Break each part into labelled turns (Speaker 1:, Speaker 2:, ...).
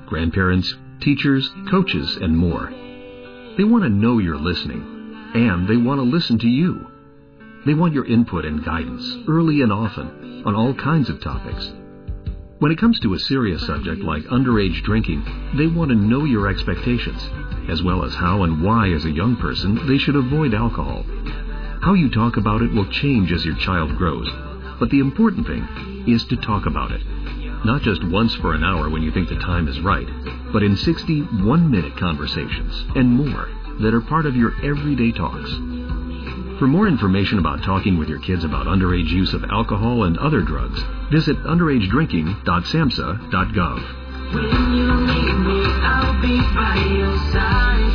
Speaker 1: grandparents, teachers, coaches, and more. They want to know you're listening, and they want to listen to you. They want your input and guidance, early and often, on all kinds of topics. When it comes to a serious subject like underage drinking, they want to know your expectations, as well as how and why as a young person they should avoid alcohol. How you talk about it will change as your child grows, but the important thing is to talk about it. Not just once for an hour when you think the time is right, but in 60 one-minute conversations and more that are part of your everyday talks. For more information about talking with your kids about underage use of alcohol and other drugs, visit underagedrinking.samhsa.gov.
Speaker 2: When you need me, I'll be by your side.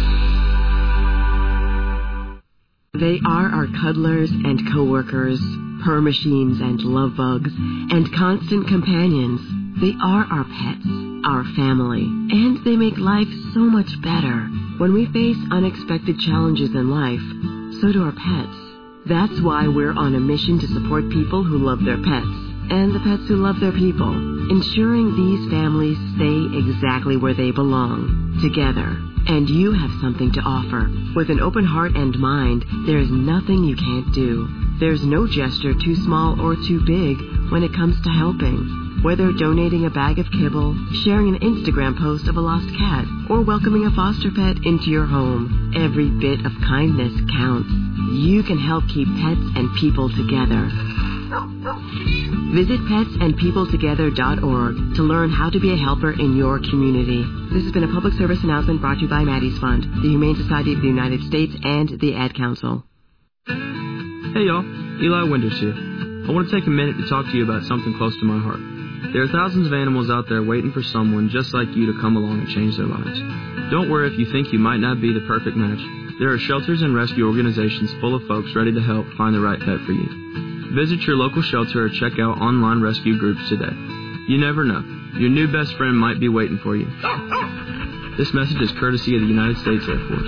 Speaker 3: They are our cuddlers and coworkers, purr machines and love bugs, and constant companions. They are our pets, our family, and they make life so much better. When we face unexpected challenges in life, so do our pets. That's why we're on a mission to support people who love their pets and the pets who love their people, ensuring these families stay exactly where they belong, together. And you have something to offer. With an open heart and mind, there's nothing you can't do. There's no gesture too small or too big when it comes to helping. Whether donating a bag of kibble, sharing an Instagram post of a lost cat, or welcoming a foster pet into your home, every bit of kindness counts. You can help keep pets and people together. Visit petsandpeopletogether.org to learn how to be a helper in your community. This has been a public service announcement brought to you by Maddie's Fund, the Humane Society of the United States, and the Ad Council.
Speaker 4: Hey y'all, Eli Winters here. I want to take a minute to talk to you about something close to my heart. There are thousands of animals out there waiting for someone just like you to come along and change their lives. Don't worry if you think you might not be the perfect match. There are shelters and rescue organizations full of folks ready to help find the right pet for you. Visit your local shelter or check out online rescue groups today. You never know. Your new best friend might be waiting for you. This message is courtesy of the United States Air Force.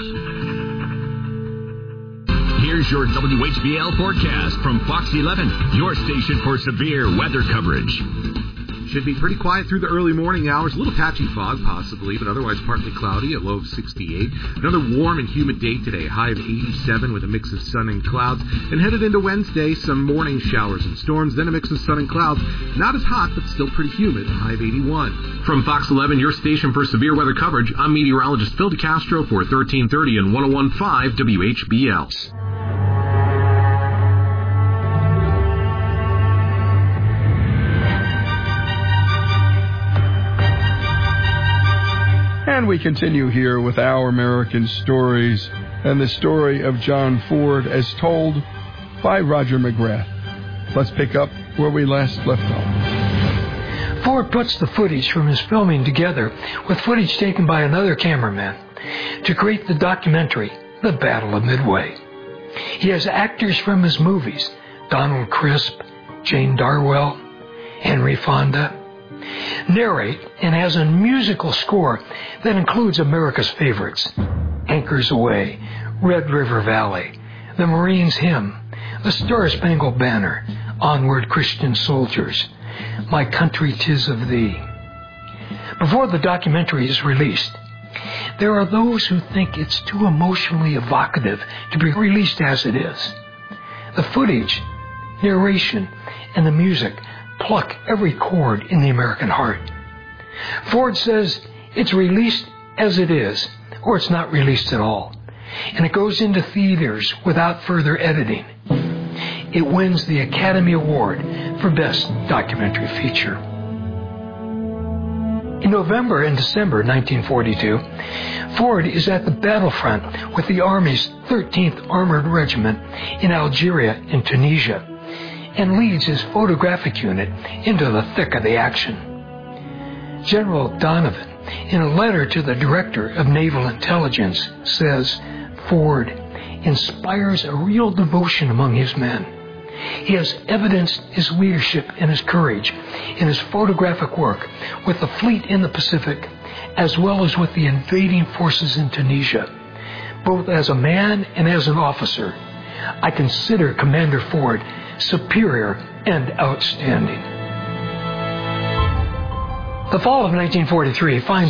Speaker 5: Here's your WHBL forecast from Fox 11, your station for severe weather coverage.
Speaker 6: Should be pretty quiet through the early morning hours. A little patchy fog, possibly, but otherwise partly cloudy, a low of 68. Another warm and humid day today, high of 87 with a mix of sun and clouds. And headed into Wednesday, some morning showers and storms, then a mix of sun and clouds. Not as hot, but still pretty humid, a high of 81.
Speaker 1: From Fox 11, your station for severe weather coverage, I'm meteorologist Phil DeCastro for 1330 and 101.5 WHBL.
Speaker 7: And we continue here with Our American Stories and the story of John Ford as told by Roger McGrath. Let's pick up where we last left off.
Speaker 8: Ford puts the footage from his filming together with footage taken by another cameraman to create the documentary, The Battle of Midway. He has actors from his movies, Donald Crisp, Jane Darwell, Henry Fonda, narrate and has a musical score that includes America's favorites, Anchors Away, Red River Valley, The Marines' Hymn, The Star-Spangled Banner, Onward Christian Soldiers, My Country 'Tis of Thee. Before the documentary is released, there are those who think it's too emotionally evocative to be released as it is. The footage, narration, and the music pluck every chord in the American heart. Ford says it's released as it is, or it's not released at all, and it goes into theaters without further editing. It wins the Academy Award for Best Documentary Feature. In November and December 1942, Ford is at the battlefront with the Army's 13th Armored Regiment in Algeria and Tunisia, and leads his photographic unit into the thick of the action. General Donovan, in a letter to the Director of Naval Intelligence, says Ford inspires a real devotion among his men. He has evidenced his leadership and his courage in his photographic work with the fleet in the Pacific, as well as with the invading forces in Tunisia. Both as a man and as an officer, I consider Commander Ford superior and outstanding. The fall of 1943 finds